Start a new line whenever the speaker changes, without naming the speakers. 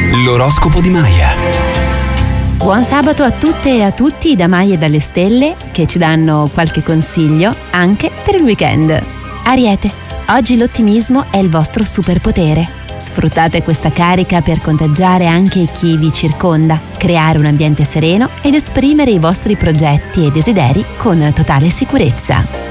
L'oroscopo di Maya.
Buon sabato a tutte e a tutti da Maya e dalle stelle, che ci danno qualche consiglio anche per il weekend. Ariete, oggi l'ottimismo è il vostro superpotere. Sfruttate questa carica per contagiare anche chi vi circonda, creare un ambiente sereno ed esprimere i vostri progetti e desideri con totale sicurezza.